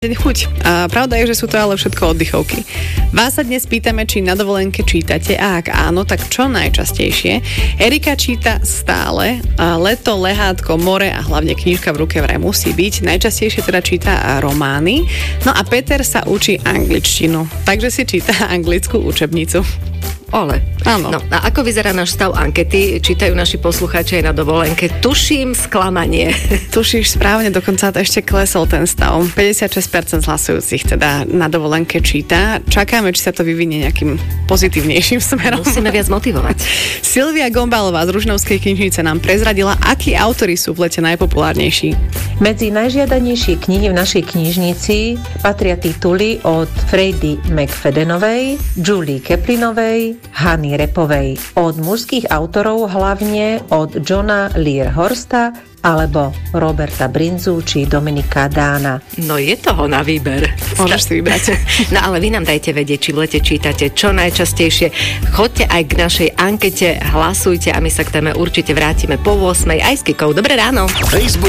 chuť. A pravda je, že sú to ale všetko oddychovky. Vás sa dnes pýtame, či na dovolenke čítate a ak áno, tak čo najčastejšie. Erika číta stále, leto, lehátko, more a hlavne knižka v ruke vraj musí byť. Najčastejšie teda číta romány. No a Peter sa učí angličtinu, takže si číta anglickú učebnicu. Ole. Áno. No, a ako vyzerá náš stav ankety? Čítajú naši poslucháči aj na dovolenke. Tuším sklamanie. Tušíš správne, dokonca ešte klesol ten stav. 56% z hlasujúcich teda na dovolenke číta. Čakáme, či sa to vyvinie nejakým pozitívnejším smerom. Musíme viac motivovať. Silvia Gombalová z Ružnovskej knižnice nám prezradila, akí autori sú v lete najpopulárnejší. Medzi najžiadanejšie knihy v našej knižnici patria tituly od Frady McFaddenovej, Julie Kaplinovej, Hany Repovej. Od mužských autorov hlavne od Johna Learhorsta alebo Roberta Brinzu či Dominika Dána. No je toho na výber. Môžeš si vybrať. No ale vy nám dajte vedieť, či v lete čítate čo najčastejšie. Choďte aj k našej ankete, hlasujte a my sa k téme určite vrátime po 8:00 aj s Kikou. Dobré ráno. Facebook